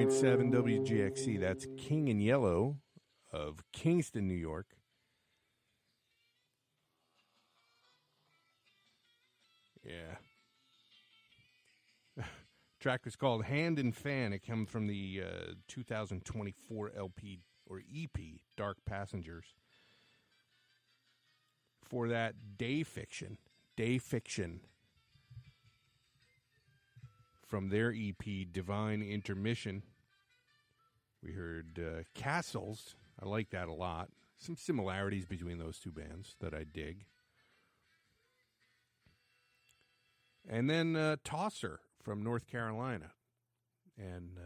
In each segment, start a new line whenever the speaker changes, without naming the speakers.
90.7 WGXC. That's King and Yellow of Kingston, New York. Yeah. Track was called Hand and Fan. It comes from the 2024 LP or EP, Dark Passengers. For that, Day Fiction. From their EP, Divine Intermission. We heard Castles. I like that a lot. Some similarities between those two bands that I dig. And then Tosser from North Carolina. And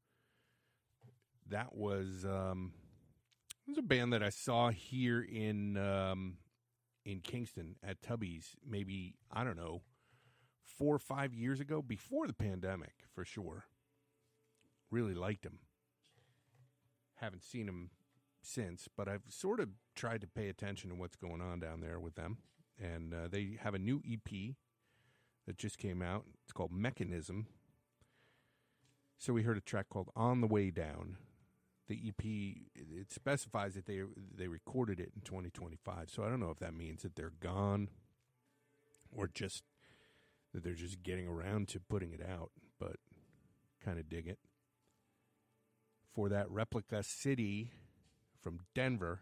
that was a band that I saw here in Kingston at Tubby's maybe, I don't know, 4 or 5 years ago, before the pandemic, for sure. Really liked them. Haven't seen them since, but I've sort of tried to pay attention to what's going on down there with them. And they have a new EP that just came out. It's called Mechanism. So we heard a track called On the Way Down. The EP, it specifies that they recorded it in 2025. So I don't know if that means that they're gone or just that they're just getting around to putting it out, but kind of dig it. For that, Replica City from Denver.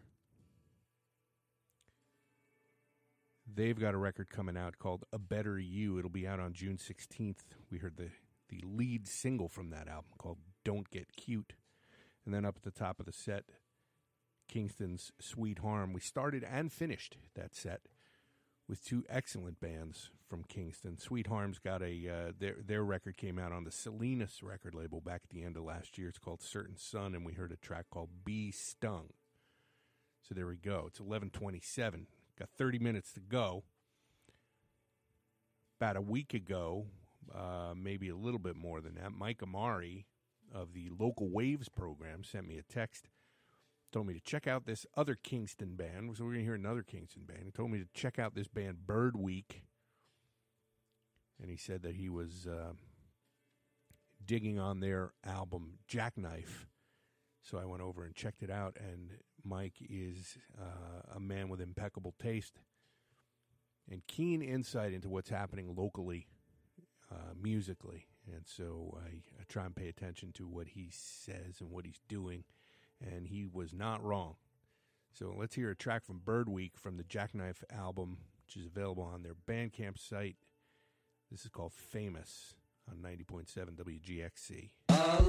They've got a record coming out called A Better You. It'll be out on June 16th. We heard the lead single from that album called Don't Get Cute. And then up at the top of the set, Kingston's Sweet Harm. We started and finished that set with two excellent bands from Kingston. Sweet Harm's got their record came out on the Salinas record label back at the end of last year. It's called Certain Sun, and we heard a track called Be Stung. So there we go. It's 11:27. Got 30 minutes to go. About a week ago, maybe a little bit more than that, Mike Amari of the Local Waves program sent me a text. Told me to check out this other Kingston band. So we're going to hear another Kingston band. He told me to check out this band, Bird Week. And he said that he was digging on their album, Jackknife. So I went over and checked it out. And Mike is a man with impeccable taste and keen insight into what's happening locally, musically. And so I try and pay attention to what he says and what he's doing. And he was not wrong. So let's hear a track from Bird Week from the Jackknife album, which is available on their Bandcamp site. This is called Famous on 90.7 WGXC.